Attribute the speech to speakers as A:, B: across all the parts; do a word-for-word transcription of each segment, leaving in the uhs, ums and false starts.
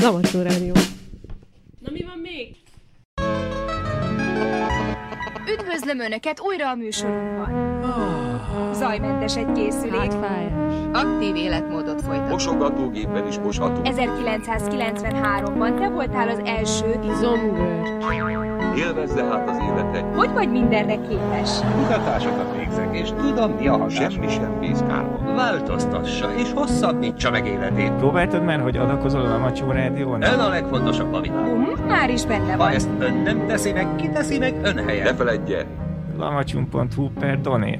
A: Lamacsó Rádió.
B: Na mi van még?
C: Üdvözlöm Önöket újra a műsorunkban. Zajmentes egy készülék.
A: Hátfájás.
C: Aktív életmódot folytat.
D: Mosogatógépen is mosható.
C: ezerkilencszázkilencvenháromban te voltál az első.
A: Izomgörcs.
D: Élvezze hát az életet.
C: Hogy vagy mindenre képes?
E: Kutatásokat végzek, és tudom, mi a hatás.
D: Semmi sem bíz kárban.
E: Változtassa, és hosszabbítsa meg életét.
F: Próbáltad már, hogy adakozol a Lamacsó Rádión?
E: Ön a legfontosabb a világon.
C: Hm, már is benne
E: Ha
C: van.
E: ezt ön nem teszi meg, ki teszi meg ön helyen?
D: Ne feledje,
F: lamacsum pont hu per donate.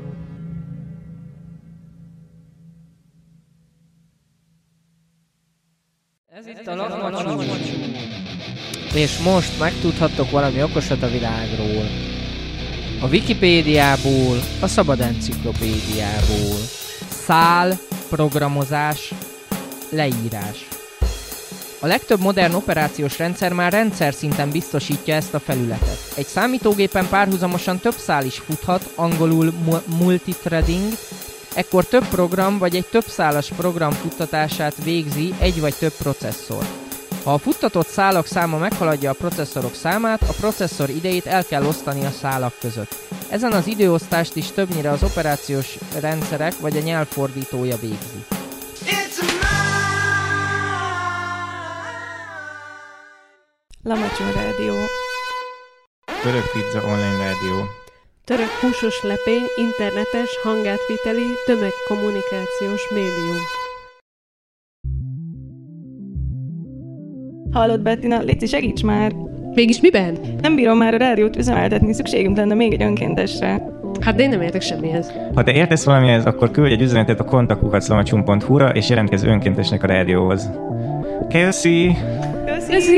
G: Ez itt a Lamacsú. És most megtudhattok valami okosat a világról. A Wikipédiából, a Szabad Enciklopédiából. Szál, programozás, leírás. A legtöbb modern operációs rendszer már rendszer szinten biztosítja ezt a felületet. Egy számítógépen párhuzamosan több szál is futhat, angolul mu- multithreading, ekkor több program vagy egy több szálas program futtatását végzi egy vagy több processzor. Ha a futtatott szálak száma meghaladja a processzorok számát, a processzor idejét el kell osztani a szálak között. Ezen az időosztást is többnyire az operációs rendszerek vagy a nyelv fordítója végzi.
A: Lamacsó Rádió.
F: Török Pizza Online Rádió.
A: Török húsos lepény, internetes, hangátviteli, tömegkommunikációs médium.
H: Hallod, Bettina, légy segíts már!
B: Mégis miben?
H: Nem bírom már a rádiót üzemeltetni, szükségünk lenne még egy önkéntesre.
B: Hát de én nem értek semmihez.
F: Ha te értesz valamihez, akkor küldj egy üzenetet a kontaktkukac lamacsum pont hu-ra és jelentkezz önkéntesnek a rádióhoz. Köszi!
H: Köszi!